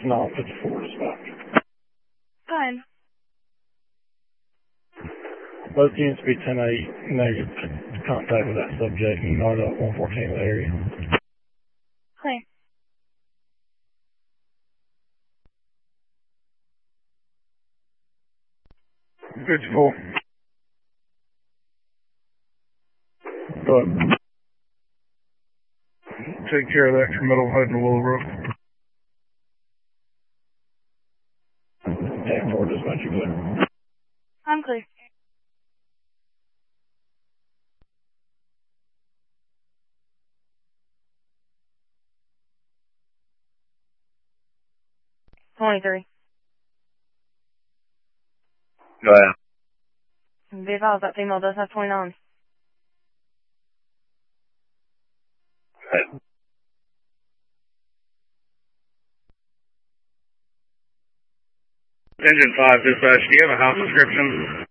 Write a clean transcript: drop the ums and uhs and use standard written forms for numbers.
No, 54 dispatch. Fine. Both units be 10-8, negative contact with that subject and not up 114 area. Clear. Good full. But take care of that for Middle Hood and Willowbrook. Yeah, for dispatch, you clear. I'm clear. $23. Go ahead. Be advised that female does have 29. Okay. Engine 5 dispatch, do you have a house description?